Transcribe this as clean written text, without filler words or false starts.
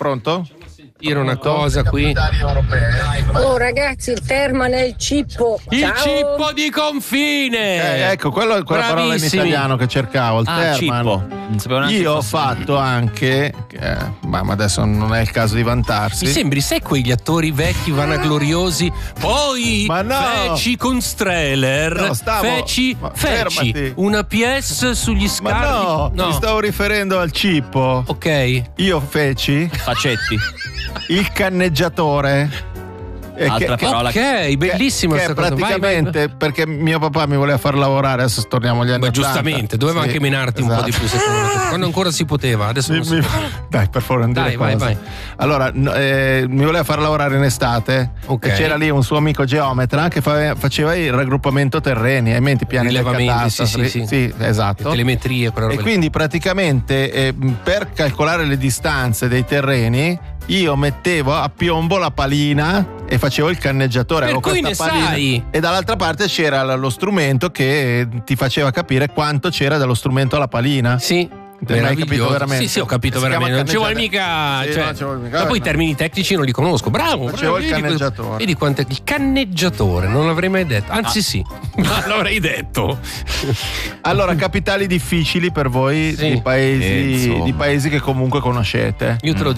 Pronto? Dire una cosa qui. Oh ragazzi, il Terman è il cippo. Il Ciao. cippo di confine. Ecco, quella parola in Bravissimi. italiano che cercavo, il Terman. Cippo. Non sapevo neanche Io ho fosse- fatto anche, ma adesso non è il caso di vantarsi. Mi sembri, sai quegli attori vecchi vanagloriosi? Poi Ma no! feci con Streller. No, feci fermati. una PS sugli Ma scarti. no, mi stavo riferendo al cippo. Ok. Io feci Facetti. il canneggiatore. Altra parola. Ok, bellissima che questa è cosa. Vai, praticamente vai. perché mio papà mi voleva far lavorare, adesso torniamo agli anni Ma 80. giustamente, doveva Sì, anche menarti un po' di esatto. più secondo me. Quando ancora si poteva, adesso non si può. Dai, per favore, non dire Dai, vai, cose. vai. Allora, mi voleva far lavorare in estate. Ok. E c'era lì un suo amico geometra che faceva il raggruppamento terreni, hai in mente i piani del Rilevamenti, cadastro. sì. Esatto. Telemetrie, quella E roba lì. quindi praticamente per calcolare le distanze dei terreni io mettevo a piombo la palina e facevo il canneggiatore. Per Avevo cui questa ne palina. sai. E dall'altra parte c'era lo strumento che ti faceva capire quanto c'era dallo strumento alla palina. Sì. Hai capito Meraviglioso. veramente? Sì, ho capito Si chiama veramente. Non ci vuole mica. canneggiatore. Sì, Cioè, non ci vuole mica. ma poi i No. termini tecnici non li conosco. Bravo. Facevo il vedi canneggiatore. Vedi quanto il canneggiatore, non l'avrei mai detto. Anzi, sì, ma l'avrei detto. Allora, capitali difficili per voi Sì. di paesi che comunque conoscete. Io te lo